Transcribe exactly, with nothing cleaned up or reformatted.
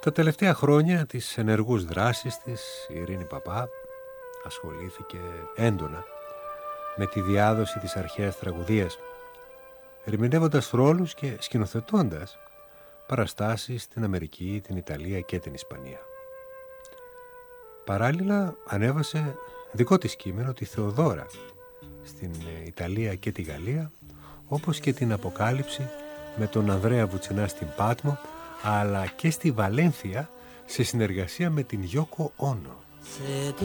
Τα τελευταία χρόνια της ενεργούς δράσης της, η Ειρήνη Παπά ασχολήθηκε έντονα με τη διάδοση της αρχαίας τραγωδίας, ερμηνεύοντας ρόλους και σκηνοθετώντας παραστάσεις στην Αμερική, την Ιταλία και την Ισπανία. Παράλληλα ανέβασε δικό της κείμενο, τη Θεοδόρα, στην Ιταλία και τη Γαλλία, όπως και την Αποκάλυψη με τον Ανδρέα Βουτσινά στην Πάτμο, αλλά και στη Βαλένθια σε συνεργασία με την Γιόκο Όνο.